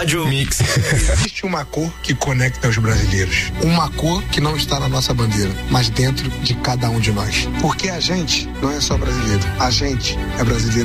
Rádio Mix. Existe uma cor que conecta os brasileiros. Uma cor que não está na nossa bandeira, mas dentro de cada um de nós. Porque a gente não é só brasileiro. A gente é brasileiro.